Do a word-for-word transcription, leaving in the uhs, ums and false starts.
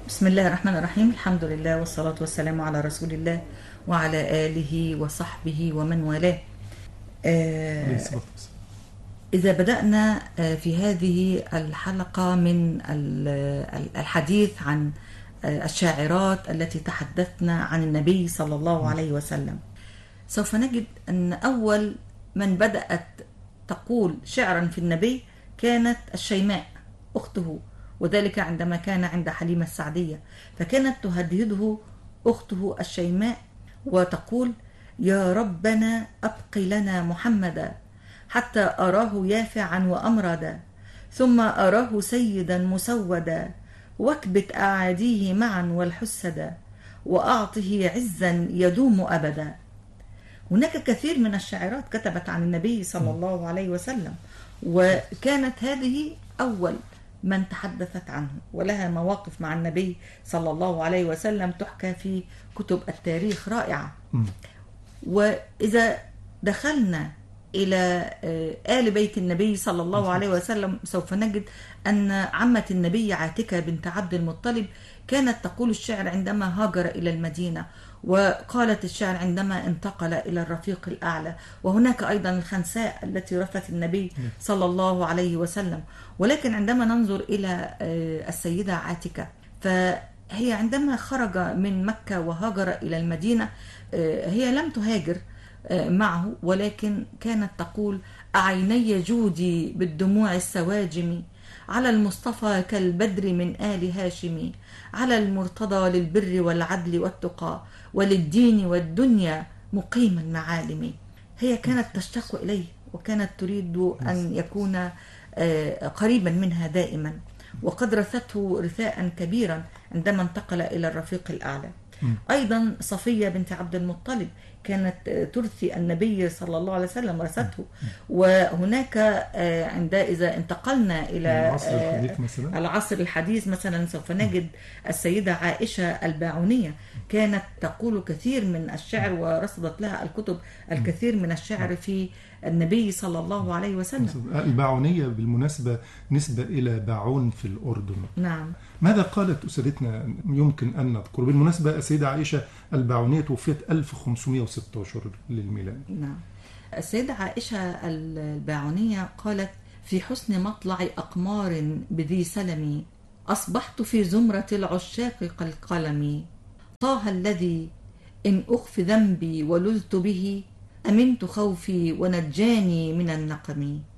بسم الله الرحمن الرحيم. الحمد لله والصلاة والسلام على رسول الله وعلى آله وصحبه ومن والاه. عليه آه، الصلاة والسلام. إذا بدأنا آه، في هذه الحلقة من ال- الحديث عن آه، الشاعرات التي تحدثنا عن النبي صلى الله عليه وسلم، سوف نجد أن أول من بدأت تقول شعرا في النبي كانت الشيماء أخته، وذلك عندما كان عند حليمة السعدية، فكانت تهدهده أخته الشيماء وتقول: يا ربنا أبق لنا محمدا حتى أراه يافعا وأمردا، ثم أراه سيدا مسودا، واكبت أعاديه معا والحسدا، وأعطه عزا يدوم أبدا. هناك كثير من الشاعرات كتبت عن النبي صلى الله عليه وسلم، وكانت هذه أول من تحدثت عنه، ولها مواقف مع النبي صلى الله عليه وسلم تحكى في كتب التاريخ رائعة. وإذا دخلنا إلى آل بيت النبي صلى الله عليه وسلم سوف نجد أن عمة النبي عاتكة بنت عبد المطلب كانت تقول الشعر عندما هاجر إلى المدينة، وقالت الشعر عندما انتقل إلى الرفيق الأعلى، وهناك أيضا الخنساء التي رثت النبي صلى الله عليه وسلم. ولكن عندما ننظر إلى السيدة عاتكة، فهي عندما خرج من مكة وهاجر إلى المدينة هي لم تهاجر معه، ولكن كانت تقول: أعيني جودي بالدموع السواجم، على المصطفى كالبدر من آل هاشم، على المرتضى للبر والعدل والتقى، وللدين والدنيا مقيم المعالم. هي كانت تشتاق إليه، وكانت تريد أن يكون قريبا منها دائما، وقد رثته رثاء كبيرا عندما انتقل إلى الرفيق الأعلى. أيضا صفية بنت عبد المطلب كانت ترثي النبي صلى الله عليه وسلم، رثته. وهناك عند إذا انتقلنا إلى العصر الحديث مثلا العصر الحديث مثلا سوف نجد السيدة عائشة الباعونية كانت تقول كثير من الشعر، ورصدت لها الكتب الكثير من الشعر في النبي صلى الله عليه وسلم. الباعونية بالمناسبة نسبة إلى باعون في الأردن. نعم. ماذا قالت أسرتنا يمكن أن نذكر؟ بالمناسبة السيدة عائشة الباعونية توفيت ألف وخمسمائة وستة عشر للميلاد. نعم. السيدة عائشة الباعونية قالت: في حسن مطلع أقمار بذي سلم، أصبحت في زمرة العشاق كالقلم، طه الذي إن أخف ذنبي ولذت به، أمنت خوفي ونجاني من النقم.